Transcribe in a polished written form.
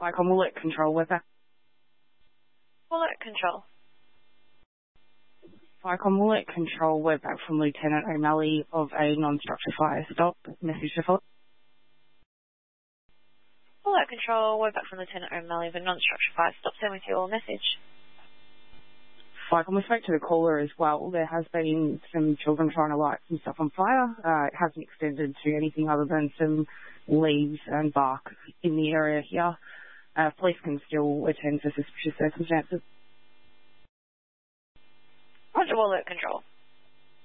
Vicom Alert Control, we're back. Alert Control. Vicom Alert Control, we're back from Lieutenant O'Malley of a non-structure fire stop. Message to follow. Alert Control, we're back from Lieutenant O'Malley of a non-structure fire stop. Send with your message. Vicom, we spoke to the caller as well. There has been some children trying to light some stuff on fire. It hasn't extended to anything other than some leaves and bark in the area here. Police can still attend to suspicious circumstances. Roger, Alert Control.